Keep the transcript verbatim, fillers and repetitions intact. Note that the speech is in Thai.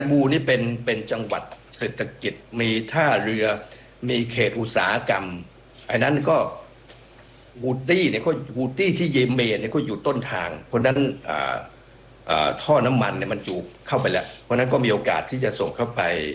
บูนี่เป็นเป็นจังหวัดเศรษฐกิจมีท่าเรือมีเขตอุตสาหกรรมไอ้นั้นก็ฮูตี้เนี่ยก็ฮูตี้ที่เยเมนเนี่ยก็อยู่ต้นทางเพราะนั้นอ่าอ่าท่อน้ำมันเนี่ยมันจูบเข้าไปแล้วเพราะนั้นก็มีโอกาสที่จะส่งเข้าไป